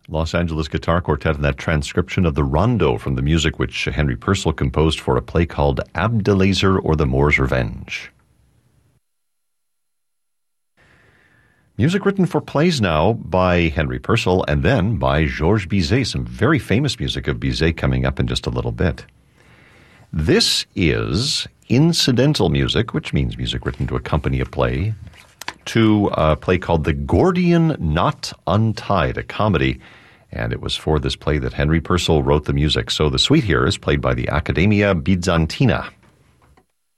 Los Angeles Guitar Quartet and that transcription of the rondo from the music which Henry Purcell composed for a play called Abdelazer or the Moor's Revenge. Music written for plays now by Henry Purcell and then by Georges Bizet. Some very famous music of Bizet coming up in just a little bit. This is incidental music, which means music written to accompany a play, to a play called The Gordian Knot Untied, a comedy. And it was for this play that Henry Purcell wrote the music. So the suite here is played by the Accademia Bizantina.